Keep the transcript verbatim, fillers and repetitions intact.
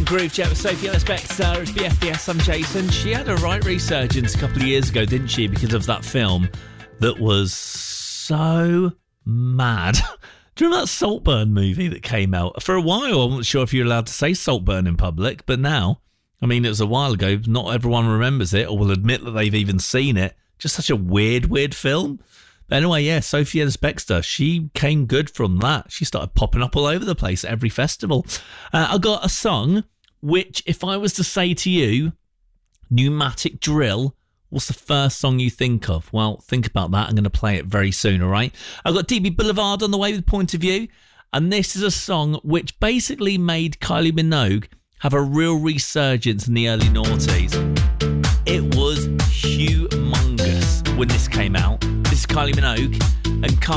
Groove Jet with Sophie Ellis Bextor. It's B F B S, I'm Jason. She had a right resurgence a couple of years ago, didn't she? Because of that film that was so mad. Do you remember that Saltburn movie that came out? For a while, I wasn't sure if you're allowed to say Saltburn in public, but now, I mean, it was a while ago. Not everyone remembers it or will admit that they've even seen it. Just such a weird, weird film. But anyway, yeah, Sophie Ellis Bextor, she came good from that. She started popping up all over the place at every festival. Uh, I got a song which, if I was to say to you, Pneumatic Drill, what's the first song you think of? Well, think about that. I'm going to play it very soon, all right? I've got D B Boulevard on the way with Point of View, and this is a song which basically made Kylie Minogue have a real resurgence in the early noughties. It was humongous when this came out. This is Kylie Minogue and Kylie